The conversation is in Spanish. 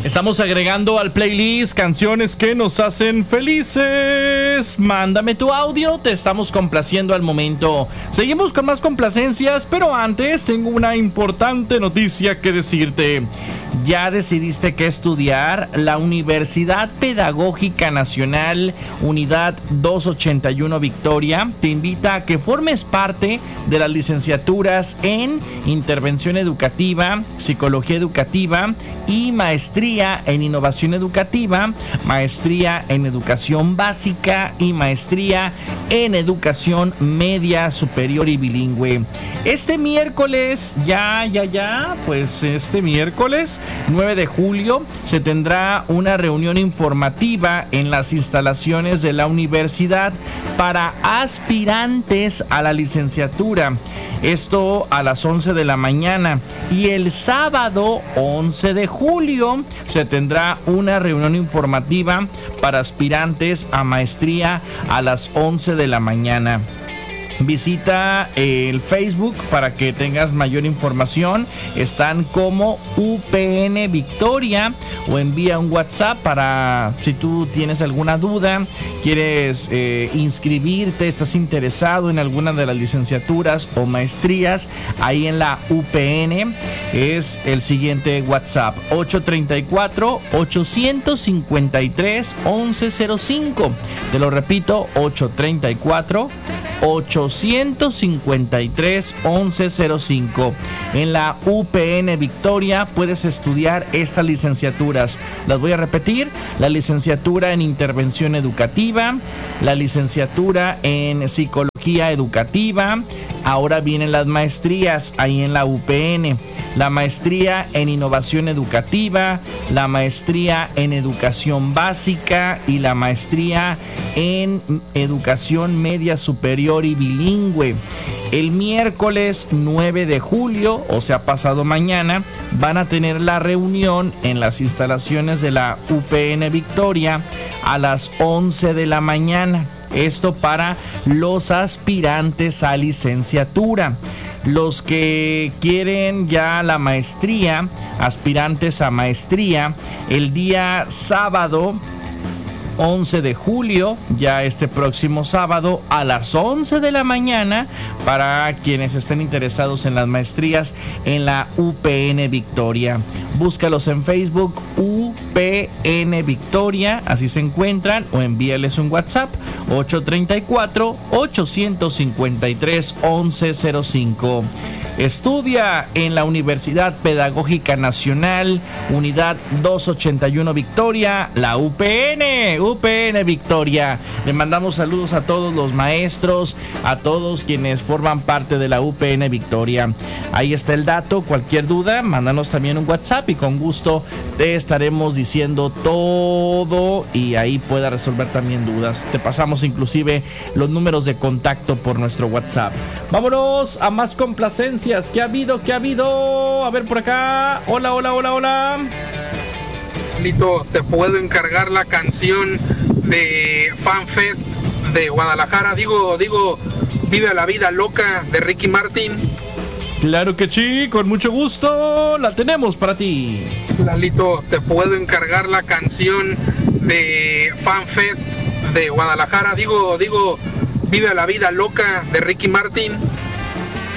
Estamos agregando al playlist canciones que nos hacen felices. Mándame tu audio, te estamos complaciendo al momento. Seguimos con más complacencias, pero antes tengo una importante noticia que decirte. ¿Ya decidiste qué estudiar? La Universidad Pedagógica Nacional, Unidad 281 Victoria, te invita a que formes parte de las licenciaturas en Intervención Educativa, Psicología Educativa y Maestría en Innovación Educativa, Maestría en Educación Básica y Maestría en Educación Media, Superior y Bilingüe. Este miércoles, este miércoles 9 de julio se tendrá una reunión informativa en las instalaciones de la universidad para aspirantes a la licenciatura. Esto a las 11 de la mañana. Y el sábado 11 de julio se tendrá una reunión informativa para aspirantes a maestría a las 11 de la mañana. Visita el Facebook para que tengas mayor información. Están como UPN Victoria, o envía un WhatsApp para si tú tienes alguna duda, quieres inscribirte, estás interesado en alguna de las licenciaturas o maestrías ahí en la UPN. Es el siguiente WhatsApp: 834-853-1105. Te lo repito, 834-853-1105. En la UPN Victoria puedes estudiar estas licenciaturas. Las voy a repetir: la licenciatura en Intervención Educativa, la licenciatura en Psicología Educativa. Ahora vienen las maestrías ahí en la UPN. La maestría en Innovación Educativa, la maestría en Educación Básica y la maestría en Educación Media, Superior y Bilingüe. El miércoles 9 de julio, o sea, pasado mañana, van a tener la reunión en las instalaciones de la UPN Victoria a las 11 de la mañana. Esto para los aspirantes a licenciatura. Los que quieren ya la maestría, aspirantes a maestría, el día sábado 11 de julio, ya este próximo sábado a las 11 de la mañana, para quienes estén interesados en las maestrías en la UPN Victoria. Búscalos en Facebook, UPN Victoria, así se encuentran, o envíales un WhatsApp, 834-853-1105. Estudia en la Universidad Pedagógica Nacional, Unidad 281 Victoria, la UPN Victoria. Le mandamos saludos a todos los maestros, a todos quienes forman parte de la UPN Victoria. Ahí está el dato. Cualquier duda, mándanos también un WhatsApp y con gusto te estaremos diciendo todo, y ahí pueda resolver también dudas. Te pasamos inclusive los números de contacto por nuestro WhatsApp. Vámonos a más complacencias. ¿Qué ha habido? ¿Qué ha habido? A ver por acá. Hola. Lito, te puedo encargar la canción de FanFest de Guadalajara. Digo, Vive la Vida Loca de Ricky Martin. Claro que sí, con mucho gusto. La tenemos para ti. Lalito, te puedo encargar la canción de FanFest de Guadalajara. Digo, Vive la Vida Loca de Ricky Martin.